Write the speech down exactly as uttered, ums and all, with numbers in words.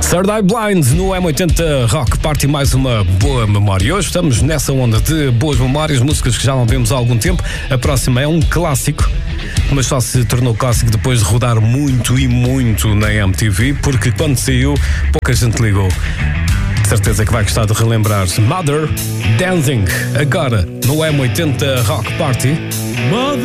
Third Eye Blind no M oitenta Rock Party, mais uma boa memória. Hoje estamos nessa onda de boas memórias, músicas que já não vemos há algum tempo. A próxima é um clássico, mas só se tornou clássico depois de rodar muito e muito na M T V, porque quando saiu pouca gente ligou. De certeza que vai gostar de relembrar. Mother Dancing, agora no M oitenta Rock Party. Mother